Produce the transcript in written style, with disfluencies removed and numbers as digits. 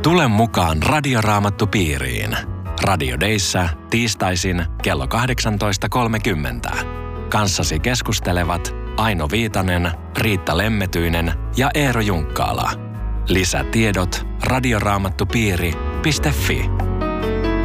Tule mukaan Radioraamattupiiriin. Radio Dayssä tiistaisin kello 18.30. Kanssasi keskustelevat Aino Viitanen, Riitta Lemmetyinen ja Eero Junkkaala. Lisätiedot radioraamattupiiri.fi.